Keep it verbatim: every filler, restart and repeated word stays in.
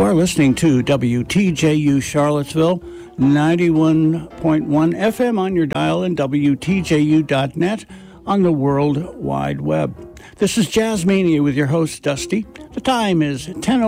You are listening to W T J U Charlottesville, ninety-one point one F M on your dial and W T J U dot net on the World Wide Web. This is Jazzmania with your host, Dusty. The time is ten